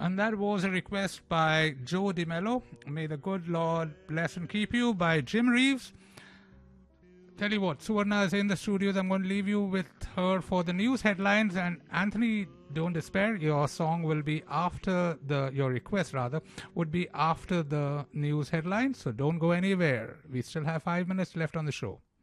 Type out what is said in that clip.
And that was a request by Joe DeMello. May the good Lord bless and keep you, by Jim Reeves. Tell you what, Suvarna is in the studios. I'm going to leave you with her for the news headlines. And Anthony, don't despair. Your song will be after your request rather, would be after the news headlines. So don't go anywhere. We still have 5 minutes left on the show.